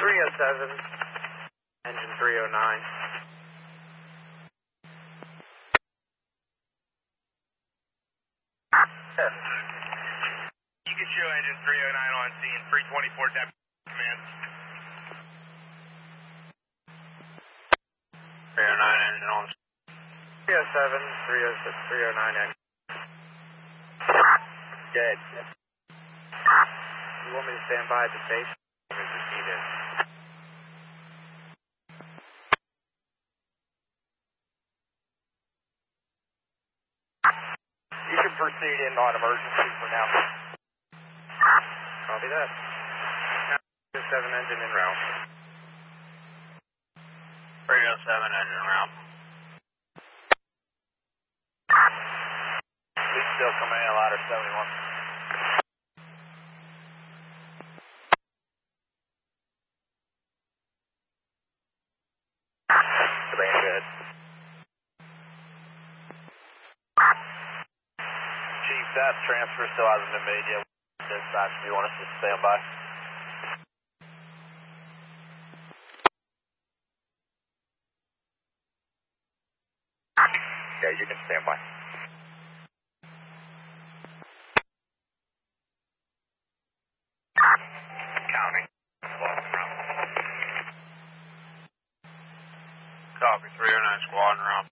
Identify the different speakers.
Speaker 1: 307, engine 309.
Speaker 2: Yes. You can show engine 309 on scene, 324 depth command.
Speaker 1: 309 engine on 307, 306, 309 engine.
Speaker 2: Dead.
Speaker 1: You want me to stand by at the station? Or is it needed?
Speaker 2: You can proceed in on emergency for now.
Speaker 1: Copy that. 307 engine en route. 307 engine route.
Speaker 2: Lead still coming in, ladder 71.
Speaker 1: Very good.
Speaker 2: Chief, that transfer still hasn't been made yet. Dispatch, do you want us to stand by?
Speaker 1: Yeah, you can stand by. Counting.
Speaker 2: Copy, 309 squad en route.